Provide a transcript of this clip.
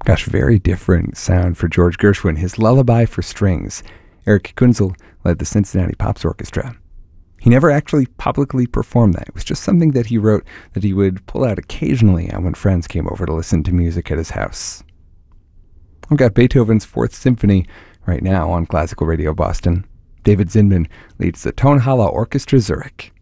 Gosh, very different sound for George Gershwin. His Lullaby for Strings. Eric Kunzel led the Cincinnati Pops Orchestra. He never actually publicly performed that. It was just something that he wrote that he would pull out occasionally when friends came over to listen to music at his house. I've got Beethoven's Fourth Symphony right now on Classical Radio Boston. David Zinman leads the Tonhalle Orchestra Zurich.